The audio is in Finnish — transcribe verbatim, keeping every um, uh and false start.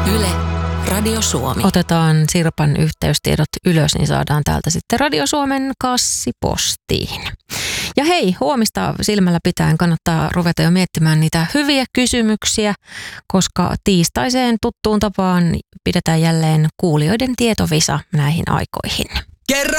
Yle, Radio Suomi. Otetaan Sirpan yhteystiedot ylös, niin saadaan täältä sitten Radio Suomen kassipostiin. Ja hei, huomista silmällä pitäen kannattaa ruveta jo miettimään niitä hyviä kysymyksiä, koska tiistaiseen tuttuun tapaan pidetään jälleen kuulijoiden tietovisa näihin aikoihin. Kerro